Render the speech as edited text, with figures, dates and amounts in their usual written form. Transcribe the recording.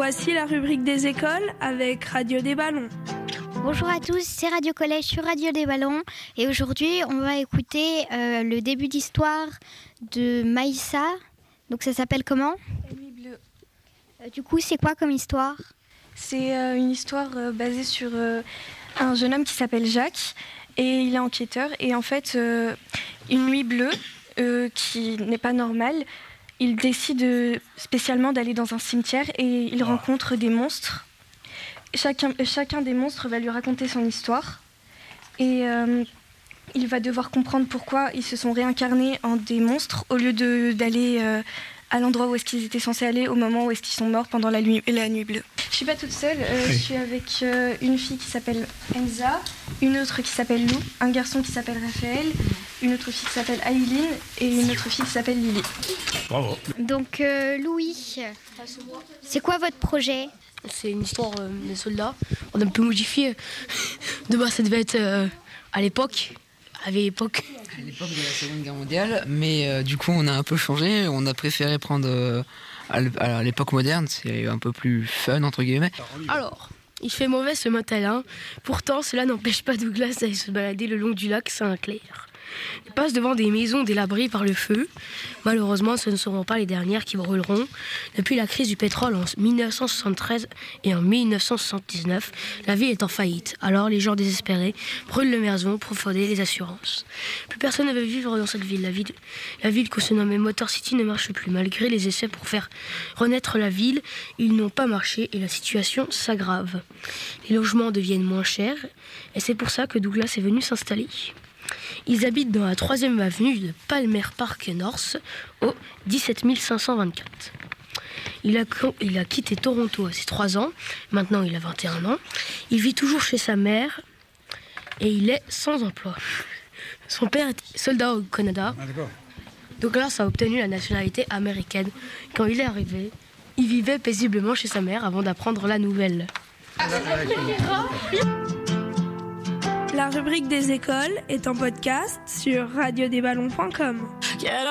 Voici la rubrique des écoles avec Radio des Ballons. Bonjour à tous, c'est Radio Collège sur Radio des Ballons et aujourd'hui on va écouter le début d'histoire de Maïssa. Donc ça s'appelle comment ? La nuit bleue. Du coup c'est quoi comme histoire ? C'est une histoire basée sur un jeune homme qui s'appelle Jacques et il est enquêteur et en fait une nuit bleue qui n'est pas normale, il décide spécialement d'aller dans un cimetière et il rencontre des monstres. Chacun des monstres va lui raconter son histoire et il va devoir comprendre pourquoi ils se sont réincarnés en des monstres au lieu d'aller à l'endroit où est-ce qu'ils étaient censés aller au moment où est-ce qu'ils sont morts pendant la nuit bleue. Je suis pas toute seule, je suis avec une fille qui s'appelle Enza, une autre qui s'appelle Lou, un garçon qui s'appelle Raphaël, une autre fille qui s'appelle Aileen et une autre fille qui s'appelle Lily. Bravo. Donc Louis, c'est quoi votre projet ? C'est une histoire des soldats. On a un peu modifié. De base, ça devait être à l'époque, à la vieille époque. À l'époque de la Seconde Guerre mondiale, mais du coup, on a un peu changé. On a préféré prendre à l'époque moderne. C'est un peu plus fun, entre guillemets. Alors, il fait mauvais ce matin-là. Pourtant, cela n'empêche pas Douglas d'aller se balader le long du lac Saint-Clair. Il passe devant des maisons délabrées par le feu. Malheureusement, ce ne seront pas les dernières qui brûleront. Depuis la crise du pétrole en 1973 et en 1979, la ville est en faillite. Alors les gens désespérés brûlent le maison pour frauder les assurances. Plus personne ne veut vivre dans cette ville. La ville que se nommait Motor City ne marche plus. Malgré les essais pour faire renaître la ville, ils n'ont pas marché et la situation s'aggrave. Les logements deviennent moins chers et c'est pour ça que Douglas est venu s'installer. Ils habitent dans la 3e avenue de Palmer Park North au 17 524. Il a quitté Toronto à ses 3 ans, maintenant il a 21 ans. Il vit toujours chez sa mère et il est sans emploi. Son père est soldat au Canada, Douglas a obtenu la nationalité américaine. Quand il est arrivé, il vivait paisiblement chez sa mère avant d'apprendre la nouvelle. La rubrique des écoles est en podcast sur radiodesballons.com.